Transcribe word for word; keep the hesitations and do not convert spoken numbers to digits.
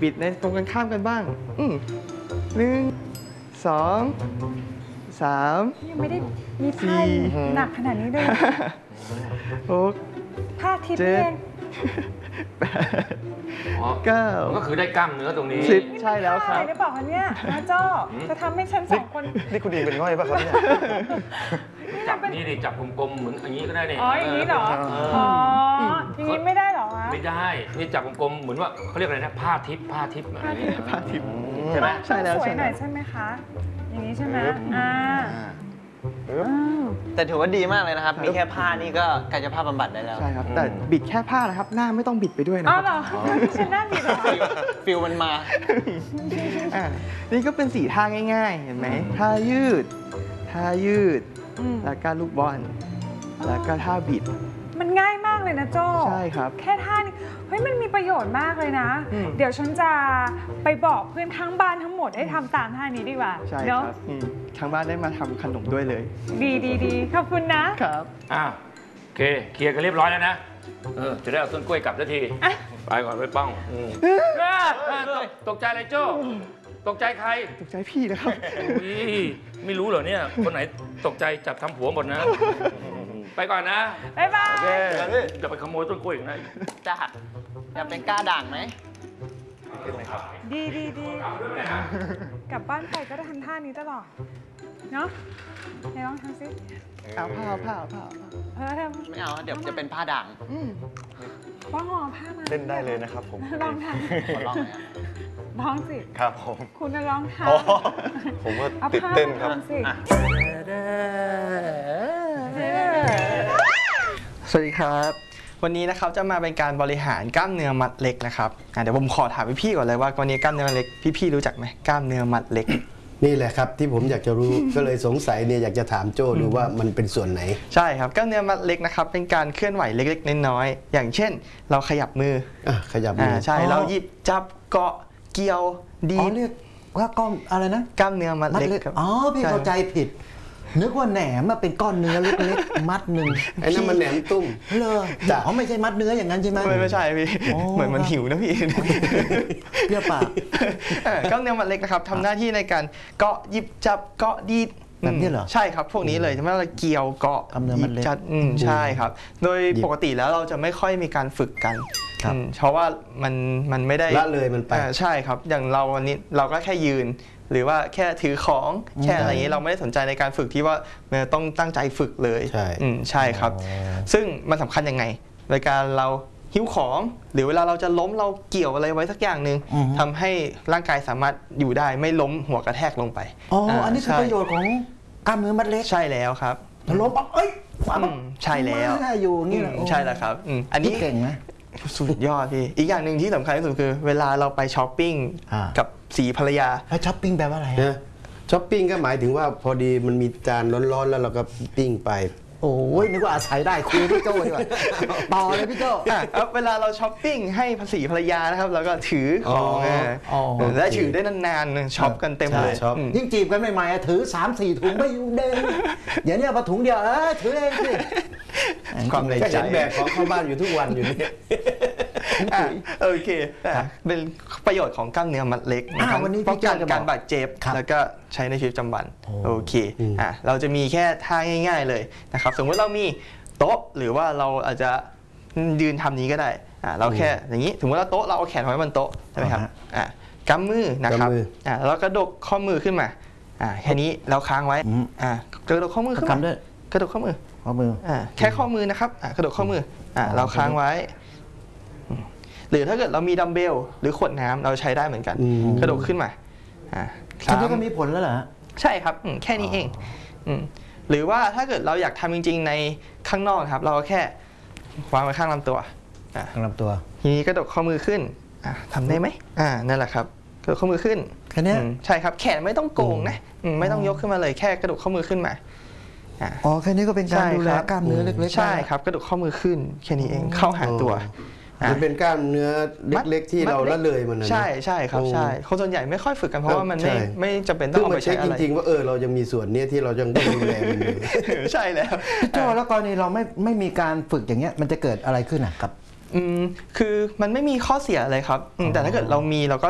บิดในตรงกันข้ามกันบ้างอืมหนึ่งสองสามยังไม่ได้มีท่าหนักขนาดนี้เลยหกท่าทิพย์เองแปดเก้าก็คือได้กล้ามเนื้อตรงนี้สิบใช่แล้วครับได้บอกอันเนี้ยนะโจ้จะทำให้ฉันสองคนนี่คุณดีเป็นง่อยป่ะครับเนี่ยจับนี่ดิจับกลมๆเหมือนอย่างนี้ก็ได้เนี่ยอ๋ออย่างนี้เหรออ๋ออย่างนี้ไม่ได้หรอวะไม่ได้นี่จับกลมๆเหมือนว่าเขาเรียกอะไรนะผ้าทิพย์ผ้าทิพย์อะไรนี้ผ้าทิพย์ใช่ไหมใช่แล้วสวยหน่อยใช่ไหมคะอย่างนี้ใช่ไหมอ่าแต่ถือว่าดีมากเลยนะครับมีแค่ผ้านี่ก็กายภาพบำบัดได้แล้วใช่ครับแต่บิดแค่ผ้านะครับหน้าไม่ต้องบิดไปด้วยนะอ๋อเหรอฉันหน้าบิดเหรอฟิลมันมานี่ก็เป็นสี่ท่าง่ายๆเห็นไหมท่ายืดท่ายืดแล้วก็ลูกบอลแล้วก็ท่าบิดมันง่ายมากเลยนะโจ้ใช่ครับแค่ท่านี้เฮ้ยมันมีประโยชน์มากเลยนะเดี๋ยวฉันจะไปบอกเพื่อนทั้งบ้านทั้งหมดให้ทำตามท่านี้ดีกว่าใช่ครับทั้งบ้านได้มาทำขนมด้วยเลยดีดีดีขอบคุณนะครับอ้าวโอเคเคลียร์กันเรียบร้อยแล้วนะเออจะได้เอาต้นกล้วยกลับสักทีไปก่อนไปป้องตกใจอะไรโจ้ตกใจใครตกใจพี่นะครับไม่รู้เหรอเนี่ยคนไหนตกใจจับทำผัวหมดนะไปก่อนนะบ๊ายบายจะไปขโมยต้นกล้วยอีกนะจ้าอยากเป็นกล้าด่างไหมดีดีดีกลับบ้านไปก็ได้ทำท่านี้ตลอดเนาะไหนลองทำซิเอาผ้าเอาผ้าเอาผ้าเออไม่เอาเดี๋ยวจะเป็นผ้าด่างว่าห่อผ้ามาเล่นได้เลยนะครับผมลองทำลองลองสิครับผมคุณจะลองทำผมว่าติดเต้นครับสวัสดีครับวันนี้นะครับจะมาเป็นการบริหารกล้ามเนื้อมัดเล็กนะครับเดี๋ยวผมขอถามพี่ๆก่อนเลยว่าวันนี้กล้ามเนื้อมัดเล็กพี่ๆรู้จักไหมกล้ามเนื้อมัดเล็กนี่แหละครับที่ผมอยากจะรู้ ก็เลยสงสัยเนี่ยอยากจะถามโจ้ดูว่ามันเป็นส่วนไหนใช่ครับกล้ามเนื้อมัดเล็กนะครับเป็นการเคลื่อนไหวเล็กๆน้อยๆอย่างเช่นเราขยับมืออ่ะขยับมือใช่เราหยิบจับเกาะเกี่ยวดีเรียกว่ากล้ามอะไรนะกล้ามเนื้อมัดเล็กครับอ๋อพี่เข้าใจผิดนึกว่าแหนมมาเป็นก้อนเนื้อเล็กๆมัดหนึ่งไอ้นั่นมันแหนมตุ้มเลยแต่เขาไม่ใช่มัดเนื้ออย่างนั้นใช่ไหมไม่ใช่พี่เหมือนมันหิวนะพี่เปรี้ยวปากกล้ามเนื้อมัดเล็กนะครับทำหน้าที่ในการเกาะหยิบจับเกาะดีดแบบนี้เหรอใช่ครับพวกนี้เลยที่เราเกี่ยวเกาะหยิบจับใช่ครับโดยปกติแล้วเราจะไม่ค่อยมีการฝึกกันเพราะว่ามันมันไม่ได้ละเลยมันไปใช่ครับอย่างเราวันนี้เราก็แค่ยืนหรือว่าแค่ถือของแค่อะไรอย่างนี้เราไม่ได้สนใจในการฝึกที่ว่าต้องตั้งใจฝึกเลยใช่ใช่ครับซึ่งมันสำคัญยังไงในการเราหิ้วของหรือเวลาเราจะล้มเราเกี่ยวอะไรไว้สักอย่างหนึ่งทำให้ร่างกายสามารถอยู่ได้ไม่ล้มหัวกระแทกลงไปอ๋ออันนี้คือประโยชน์ของกล้ามเนื้อมัดเล็กใช่แล้วครับล้มปั๊บเอ้ยใช่แล้วอยู่นี่ใช่แล้วครับอันนี้เก่งไหมสุดยอดพี่อีกอย่างหนึ่งที่สำคัญที่สุดคือเวลาเราไปช้อปปิ้งกับสีภรรยาแล้วช้อปปิ้งแปลว่าอะไรช้อปปิ้งก็หมายถึงว่าพอดีมันมีจานร้อนๆแล้วเราก็ปิ้งไปโอ้ยนึกว่าอาศัยได้คุยพี่โจ้ดีกว่าต่อเลยพี่โจ้เวลาเราช้อปปิ้งให้ภาษีภรรยานะครับแล้วก็ถือของและถือได้นานๆช็อปกันเต็มเลยยิ่งจีบกันใหม่ๆถือสามสี่ถุงไม่อยู่เดินอย่างนี้พอถุงเดียวเออถือเองสิความในใจแบกของเข้าบ้านอยู่ทุกวันอยู่นี่โอเคเป็นประโยชน์ของกล้ามเนื้อมัดเล็กป้องกันการบาดเจ็บแล้วก็ใช้ในชีวิตประจำวันโอเคอ่ะเราจะมีแค่ท่าง่ายๆเลยนะครับสมมติเรามีโต๊ะหรือว่าเราอาจจะยืนทำนี้ก็ได้อ่ะเราแค่อย่างนี้สมมติว่าโต๊ะเราเอาแขนไว้บนโต๊ะใช่ไหมครับอ่ะกำมือนะครับอ่ะแล้วกระดกข้อมือขึ้นมาอ่ะแค่นี้เราค้างไว้อ่ะกระดกข้อมือขึ้นมากระดกข้อมือข้อมืออ่ะแค่ข้อมือนะครับอ่ะกระดกข้อมืออ่ะเราค้างไว้หรือถ้าเกิดเรามีดัมเบลหรือขวดน้ำเราใช้ได้เหมือนกันกระดกขึ้นมาแค่นี้ก็มีผลแล้วเหรอใช่ครับแค่นี้เองหรือว่าถ้าเกิดเราอยากทำจริงๆในข้างนอกครับเราก็แค่วางไว้ข้างลำตัวข้างลำตัวทีนี้กระดกข้อมือขึ้นทำได้ไหมอ่านั่นแหละครับกระดกข้อมือขึ้นแค่นี้ใช่ครับแขนไม่ต้องโกงนะไม่ต้องยกขึ้นมาเลยแค่กระดกข้อมือขึ้นมาอ๋อแค่นี้ก็เป็นการดูแลกล้ามเนื้อเล็กๆใช่ครับกระดกข้อมือขึ้นแค่นี้เองเข้าหาตัวมันเป็นกล้ามเนื้อเล็กๆที่เราละเลยมันนะใช่ใช่ครับใช่คนส่วนใหญ่ไม่ค่อยฝึกกันเพราะว่ามันไม่ไม่จำเป็นต้องเอาไปใช้อะไรจริงๆว่าเออเรายังมีส่วนนี้ที่เรายังต้องดูแลมันอยู่ใช่แล้วพี่โจ้แล้วกรณีเราไม่ไม่มีการฝึกอย่างเงี้ยมันจะเกิดอะไรขึ้นอ่ะครับอืมคือมันไม่มีข้อเสียอะไรครับแต่ถ้าเกิดเรามีเราก็